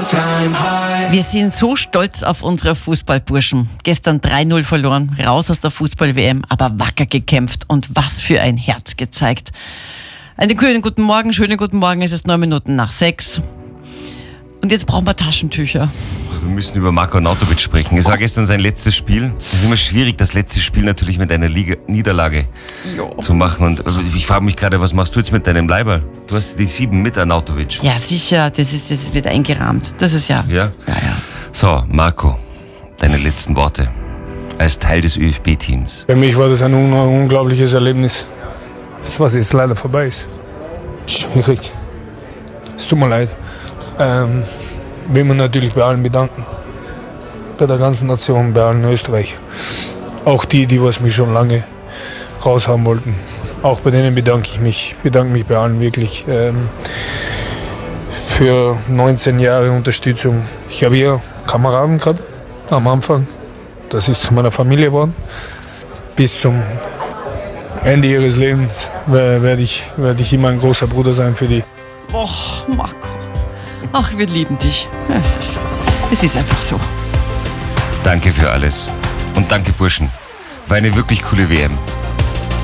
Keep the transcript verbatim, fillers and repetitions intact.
Wir sind so stolz auf unsere Fußballburschen. Gestern drei null verloren, raus aus der Fußball-W M, aber wacker gekämpft und was für ein Herz gezeigt. Einen schönen guten Morgen, schönen guten Morgen, es ist neun Minuten nach sechs. Und jetzt brauchen wir Taschentücher. Wir müssen über Marko Arnautovic sprechen. Es war gestern sein letztes Spiel. Es ist immer schwierig, das letzte Spiel natürlich mit einer Liga- Niederlage Jo. zu machen. Und ich frage mich gerade, was machst du jetzt mit deinem Leiberl? Du hast die sieben mit Arnautovic. Ja, sicher, das, ist, das wird eingerahmt. Das ist ja... Ja? Ja, ja. So, Marco, deine letzten Worte als Teil des ÖFB-Teams. Für mich war das ein un- unglaubliches Erlebnis. Das, was jetzt leider vorbei ist. Schwierig. Es tut mir leid. Ähm, will man natürlich bei allen bedanken. Bei der ganzen Nation, bei allen in Österreich. Auch die, die was mich schon lange raushaben wollten. Auch bei denen bedanke ich mich. Bedanke mich bei allen wirklich ähm, für neunzehn Jahre Unterstützung. Ich habe hier Kameraden gehabt am Anfang. Das ist zu meiner Familie geworden. Bis zum Ende ihres Lebens werde ich, werde ich immer ein großer Bruder sein für die. Och, Marco. Ach, wir lieben dich. Es ist, es ist einfach so. Danke für alles. Und danke, Burschen. War eine wirklich coole W M.